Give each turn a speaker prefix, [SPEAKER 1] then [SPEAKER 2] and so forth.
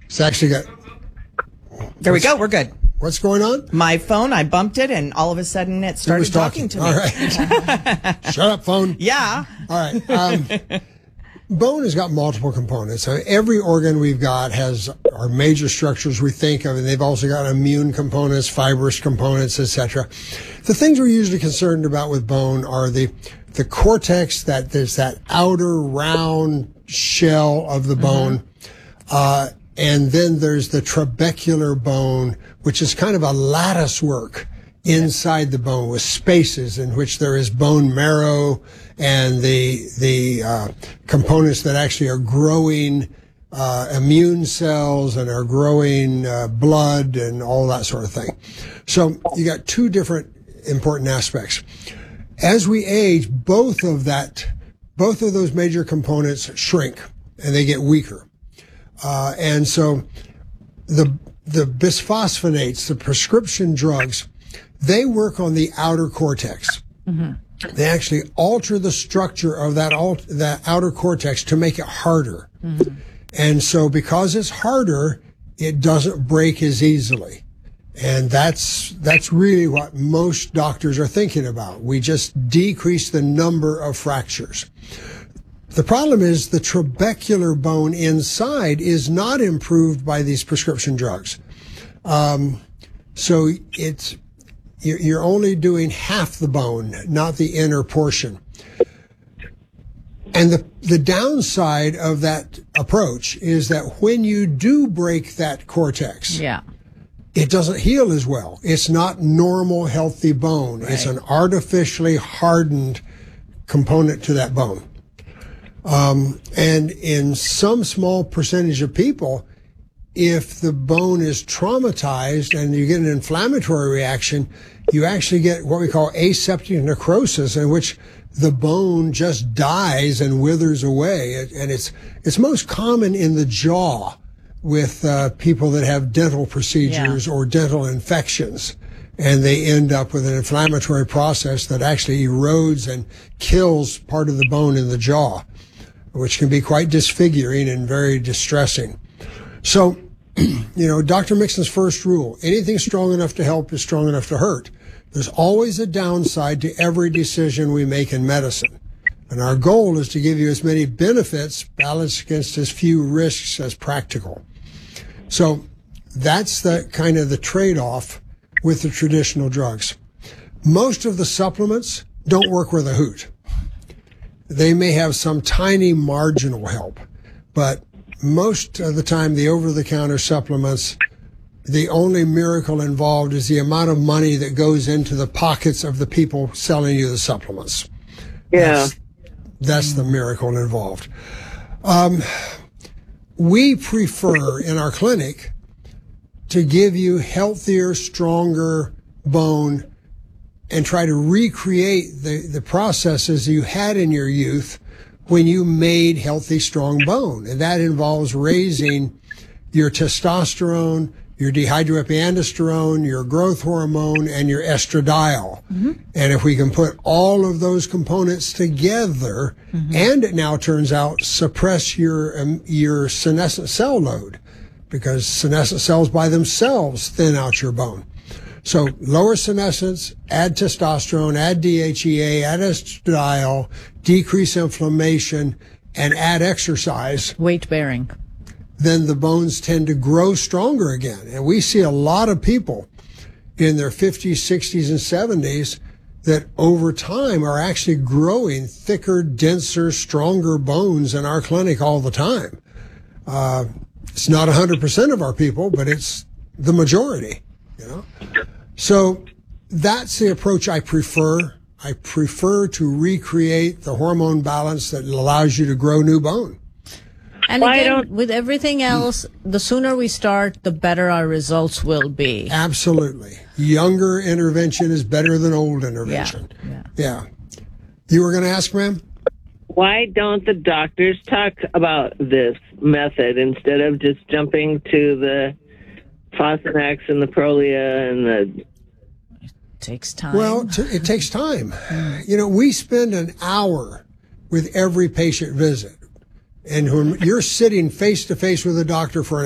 [SPEAKER 1] It's actually got...
[SPEAKER 2] There we go. We're good.
[SPEAKER 1] What's going on?
[SPEAKER 2] My phone, I bumped it, and all of a sudden it started talking to me.
[SPEAKER 1] All right. Shut up, phone.
[SPEAKER 2] Yeah.
[SPEAKER 1] All right. Bone has got multiple components. So every organ we've got has our major structures we think of, and they've also got immune components, fibrous components, etc. The things we're usually concerned about with bone are the cortex, that there's that outer round shell of the bone, and then there's the trabecular bone, which is kind of a lattice work inside the bone with spaces in which there is bone marrow and the components that actually are growing immune cells and are growing blood and all that sort of thing. So you got two different important aspects. As we age, both of those major components shrink and they get weaker. And so the bisphosphonates, the prescription drugs, they work on the outer cortex. Mm-hmm. They actually alter the structure of that outer cortex to make it harder. Mm-hmm. And so because it's harder, it doesn't break as easily. And that's really what most doctors are thinking about. We just decrease the number of fractures. The problem is the trabecular bone inside is not improved by these prescription drugs. So you're only doing half the bone, not the inner portion. And the downside of that approach is that when you do break that cortex, it doesn't heal as well. It's not normal, healthy bone. Right. It's an artificially hardened component to that bone. And in some small percentage of people, if the bone is traumatized and you get an inflammatory reaction, you actually get what we call aseptic necrosis, in which the bone just dies and withers away. And it's most common in the jaw with people that have dental procedures or dental infections. And they end up with an inflammatory process that actually erodes and kills part of the bone in the jaw, which can be quite disfiguring and very distressing. So, Dr. Mixon's first rule, anything strong enough to help is strong enough to hurt. There's always a downside to every decision we make in medicine. And our goal is to give you as many benefits balanced against as few risks as practical. So that's the kind of the trade-off with the traditional drugs. Most of the supplements don't work worth a hoot. They may have some tiny marginal help, but most of the time the over-the-counter supplements, the only miracle involved is the amount of money that goes into the pockets of the people selling you the supplements.
[SPEAKER 3] Yeah.
[SPEAKER 1] That's the miracle involved. We prefer in our clinic to give you healthier, stronger bone and try to recreate the processes you had in your youth when you made healthy, strong bone. And that involves raising your testosterone, your dehydroepiandrosterone, your growth hormone, and your estradiol. Mm-hmm. And if we can put all of those components together, and it now turns out suppress your senescent cell load, because senescent cells by themselves thin out your bone. So lower senescence, add testosterone, add DHEA, add estradiol, decrease inflammation, and add exercise.
[SPEAKER 4] Weight bearing.
[SPEAKER 1] Then the bones tend to grow stronger again. And we see a lot of people in their 50s, 60s, and 70s that over time are actually growing thicker, denser, stronger bones in our clinic all the time. It's not 100% of our people, but it's the majority, So that's the approach I prefer. I prefer to recreate the hormone balance that allows you to grow new bone.
[SPEAKER 4] And again, with everything else, the sooner we start, the better our results will be.
[SPEAKER 1] Absolutely. Younger intervention is better than old intervention. Yeah. You were going to ask, ma'am?
[SPEAKER 3] Why don't the doctors talk about this method instead of just jumping to the Fosamax and the Prolia and the...
[SPEAKER 4] It takes time.
[SPEAKER 1] Well, it takes time. We spend an hour with every patient visit. And when you're sitting face to face with a doctor for an